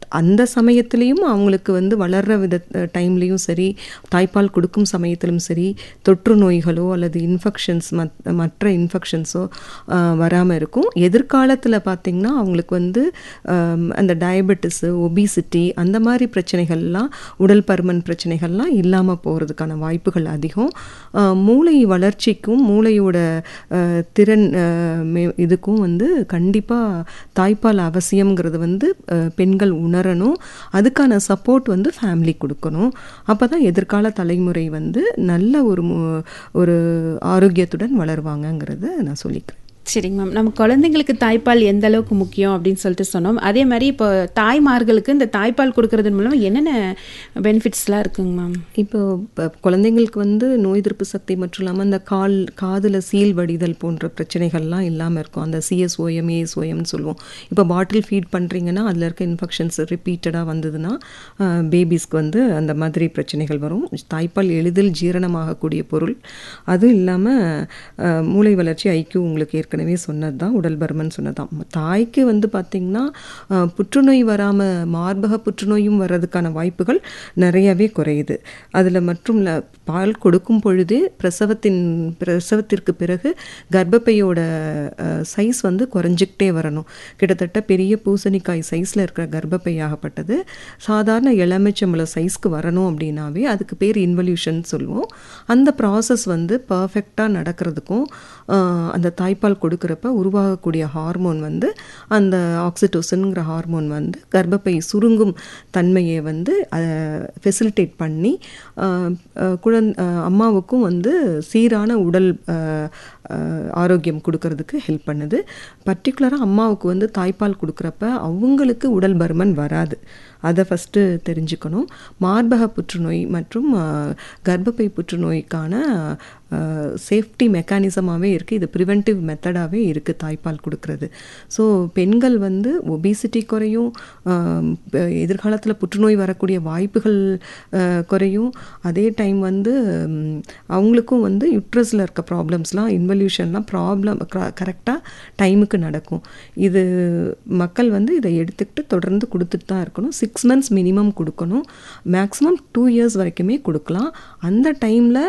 அந்த சமயத்துலேயும் அவங்களுக்கு வந்து வளர்கிற டைம்லேயும் சரி, தாய்ப்பால் கொடுக்கும் சமயத்திலும் சரி, தொற்று நோய்களோ அல்லது இன்ஃபெக்ஷன்ஸ் மற்ற இன்ஃபெக்ஷன்ஸோ வராமல் இருக்கும். எதிர்காலத்தில் பார்த்திங்கன்னா அவங்களுக்கு வந்து அந்த டயபெட்டிஸு, ஒபிசிட்டி அந்த மாதிரி பிரச்சனைகள்லாம், உடல் பருமன் பிரச்சனைகள்லாம் இல்லாமல் போகிறதுக்கான வாய்ப்புகள் அதிகம். மூளை வளர்ச்சிக்கும் மூளையோட திறன் இதுக்கும் வந்து கண்டிப்பாக தாய்ப்பால் அவசியம்ங்கிறது வந்து பெண்கள் உணரணும். அதுக்கான சப்போர்ட் வந்து ஃபேமிலி கொடுக்கணும். அப்போ தான் எதிர்கால தலைமுறை வந்து நல்ல ஒரு ஆரோக்கியத்துடன் வளருவாங்கங்கிறத நான் சொல்லிக்கிறேன். சரிங்க மேம். நம்ம குழந்தைங்களுக்கு தாய்ப்பால் எந்த அளவுக்கு முக்கியம் அப்படின்னு சொல்லிட்டு சொன்னோம். அதே மாதிரி இப்போ தாய்மார்களுக்கு இந்த தாய்ப்பால் கொடுக்கறது மூலமாக என்னென்ன பெனிஃபிட்ஸ்லாம் இருக்குங்க மேம்? இப்போ குழந்தைங்களுக்கு வந்து நோய் எதிர்ப்பு சக்தி மட்டும் இல்லாமல் அந்த காதில் சீல் வடிதல் போன்ற பிரச்சனைகள்லாம் இல்லாமல் இருக்கும். அந்த சிஎஸ்ஓஎம், ஏஎஸ்ஓஎம்னு சொல்லுவோம். இப்போ பாட்டில் ஃபீட் பண்ணுறீங்கன்னா அதில் இருக்க இன்ஃபெக்ஷன்ஸ் ரிப்பீட்டடாக வந்ததுன்னா பேபிஸ்க்கு வந்து அந்த மாதிரி பிரச்சனைகள் வரும். தாய்ப்பால் எளிதில் ஜீரணமாகக்கூடிய பொருள். அதுவும் இல்லாமல் மூளை வளர்ச்சி, ஐக்கியூ உங்களுக்கு ஏற்கனவே சொன்னது தான், உடல் பருமன் சொன்னது தான். தாய்க்கு வந்து பார்த்திங்கன்னா புற்றுநோய் வராமல் மார்பக புற்றுநோயும் வர்றதுக்கான வாய்ப்புகள் நிறையவே குறையுது. அதில் மற்றும் பால் கொடுக்கும் பொழுதே பிரசவத்திற்கு பிறகு கர்ப்பப்பையோட சைஸ் வந்து குறைஞ்சிக்கிட்டே வரணும். கிட்டத்தட்ட பெரிய பூசணிக்காய் சைஸில் இருக்கிற கர்ப்பப்பையாகப்பட்டது சாதாரண எலுமிச்சம்பழம் சைஸ்க்கு வரணும் அப்படின்னாவே அதுக்கு பேர் இன்வல்யூஷன் சொல்லுவோம். அந்த ப்ராசஸ் வந்து பர்ஃபெக்டாக நடக்கிறதுக்கும் அந்த தாய்ப்பால் கொடுக்குறப்ப உருவாகக்கூடிய ஹார்மோன் வந்து அந்த ஆக்சிடோசின்ங்கிற ஹார்மோன் வந்து கர்ப்பப்பை சுருங்கும் தன்மையை வந்து ஃபெசிலிட்டேட் பண்ணி அம்மாவுக்கும் வந்து சீரான உடல் ஆரோக்கியம் கொடுக்கறதுக்கு ஹெல்ப் பண்ணுது. பர்டிகுலராக அம்மாவுக்கு வந்து தாய்ப்பால் கொடுக்குறப்ப அவங்களுக்கு உடல் பருமன் வராது. அதை ஃபஸ்ட்டு தெரிஞ்சுக்கணும். மார்பக புற்றுநோய் மற்றும் கர்ப்பப்பை புற்றுநோய்க்கான சேஃப்டி மெக்கானிசமாகவே இருக்குது. இது ப்ரிவென்டிவ் மெத்தடாகவே இருக்குது தாய்ப்பால் கொடுக்கறது. ஸோ பெண்கள் வந்து ஒபிசிட்டி குறையும், எதிர்காலத்தில் புற்றுநோய் வரக்கூடிய வாய்ப்புகள் குறையும். அதே டைம் வந்து அவங்களுக்கும் வந்து யுட்ரஸில் இருக்க ப்ராப்ளம்ஸ்லாம், இன்வல்யூஷன்லாம் கரெக்டாக டைமுக்கு நடக்கும். இது மக்கள் வந்து இதை எடுத்துக்கிட்டு தொடர்ந்து கொடுத்துட்டு தான் இருக்கணும். 6 months மினிமம் கொடுக்கணும். மேக்ஸிமம் 2 years வரைக்குமே கொடுக்கலாம். அந்த டைமில்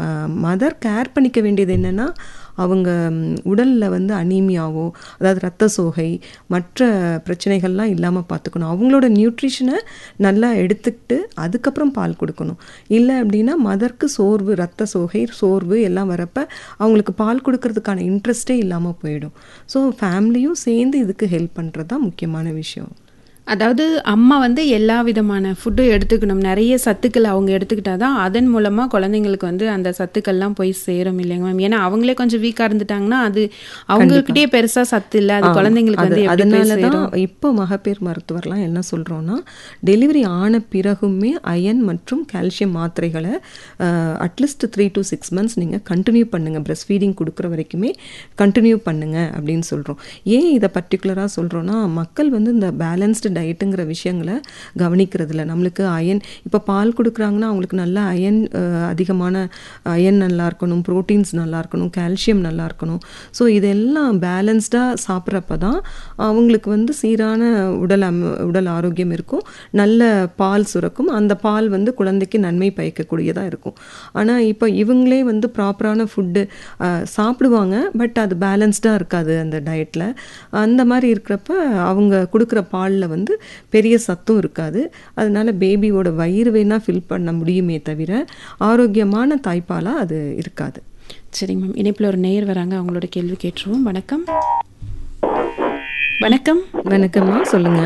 மதர் கேர் பண்ணிக்க வேண்டியது என்னென்னா, அவங்க உடலில் வந்து அனீமியாவோ, அதாவது இரத்த சோகை, மற்ற பிரச்சனைகள்லாம் இல்லாமல் பார்த்துக்கணும். அவங்களோட நியூட்ரிஷனை நல்லா எடுத்துக்கிட்டு அதுக்கப்புறம் பால் கொடுக்கணும். இல்லை அப்படின்னா மதருக்கு சோர்வு, இரத்த சோகை, சோர்வு எல்லாம் வரப்போ அவங்களுக்கு பால் கொடுக்கறதுக்கான இன்ட்ரெஸ்டே இல்லாமல் போயிடும். ஸோ ஃபேமிலியும் சேர்ந்து இதுக்கு ஹெல்ப் பண்ணுறது தான் முக்கியமான விஷயம். அதாவது அம்மா வந்து எல்லா விதமான ஃபுட்டும் எடுத்துக்கணும். நிறைய சத்துக்கள் அவங்க எடுத்துக்கிட்டா தான் அதன் மூலமாக குழந்தைங்களுக்கு வந்து அந்த சத்துக்கள்லாம் போய் சேரும் இல்லைங்க மேம்? ஏன்னா அவங்களே கொஞ்சம் வீக்காக இருந்துட்டாங்கன்னா அது அவங்கக்கிட்டே பெருசாக சத்து இல்லை, அது குழந்தைங்களுக்கு வந்து அதனால தான் இப்போ மகப்பேறு மருத்துவர்லாம் என்ன சொல்கிறோன்னா, டெலிவரி ஆன பிறகுமே அயன் மற்றும் கால்சியம் மாத்திரைகளை அட்லீஸ்ட் 3 to 6 months நீங்கள் கண்டினியூ பண்ணுங்கள். பிரஸ்ட் ஃபீடிங் கொடுக்குற வரைக்குமே கண்டினியூ பண்ணுங்கள் அப்படின்னு சொல்கிறோம். ஏன் இதை பர்டிகுலராக சொல்கிறோன்னா, மக்கள் வந்து இந்த பேலன்ஸ்டு டயட்டுங்கிற விஷயங்களை கவனிக்கிறதில்ல. நம்மளுக்கு அயன் இப்போ பால் கொடுக்குறாங்கன்னா அவங்களுக்கு நல்ல அயன், அதிகமான அயன் நல்லா இருக்கணும், ப்ரோட்டீன்ஸ் நல்லா இருக்கணும், கால்சியம் நல்லா இருக்கணும். ஸோ இதெல்லாம் பேலன்ஸ்டாக சாப்பிட்றப்ப தான் அவங்களுக்கு வந்து சீரான உடல் ஆரோக்கியம் இருக்கும், நல்ல பால் சுரக்கும். அந்த பால் வந்து குழந்தைக்கு நன்மை பயக்கக்கூடியதாக இருக்கும். ஆனால் இப்போ இவங்களே வந்து ப்ராப்பரான ஃபுட்டு சாப்பிடுவாங்க, பட் அது பேலன்ஸ்டாக இருக்காது அந்த டயட்டில். அந்த மாதிரி இருக்கிறப்ப அவங்க கொடுக்குற பாலில் வந்து பெரிய சத்தும் இருக்காது. அதனால பேபியோட வயிறு வேணா ஃபில் பண்ண முடியுமே தவிர ஆரோக்கியமான தாய்ப்பாலாக அது இருக்காது. சரிங்க மேம். இணைப்பில் ஒரு நேயர் வராங்க, அவங்களோட கேள்வி கேட்டுருவோம். வணக்கம். வணக்கம். வணக்கம்மா, சொல்லுங்க.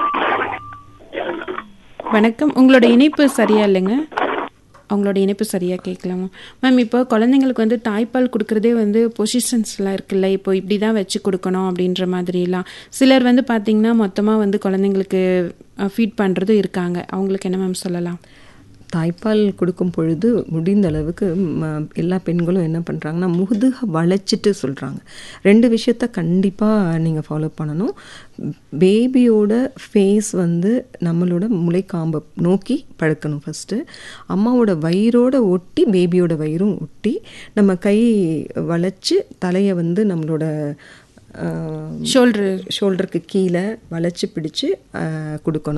வணக்கம். உங்களோட இணைப்பு சரியா இல்லைங்க, அவங்களோட இணைப்பு சரியாக கேட்கலாமா மேம்? இப்போ குழந்தைங்களுக்கு வந்து தாய்ப்பால் கொடுக்குறதே வந்து பொசிஷன்ஸ்லாம் இருக்குல்ல, இப்போ இப்படி தான் வச்சு கொடுக்கணும் அப்படின்ற மாதிரிலாம் சிலர் வந்து பார்த்திங்கன்னா மொத்தமாக வந்து குழந்தைங்களுக்கு ஃபீட் பண்ணுறதும் இருக்காங்க. அவங்களுக்கு என்ன மேம் சொல்லலாம்? தாய்ப்பால் கொடுக்கும் பொழுது முடிந்த அளவுக்கு எல்லா பெண்களும் என்ன பண்ணுறாங்கன்னா, முதுக வளைச்சிட்டு சொல்கிறாங்க. 2 விஷயத்த கண்டிப்பாக நீங்கள் ஃபாலோ பண்ணணும். பேபியோட ஃபேஸ் வந்து நம்மளோட முளைக்காம்பை நோக்கி படுக்கணும் ஃபஸ்ட்டு. அம்மாவோட வயிறோட ஒட்டி பேபியோட வயிறும் ஒட்டி நம்ம கை வளைச்சி தலையை வந்து நம்மளோட ஷோல்டருக்கு கீழே வளைச்சி பிடிச்சி கொடுக்கணும்.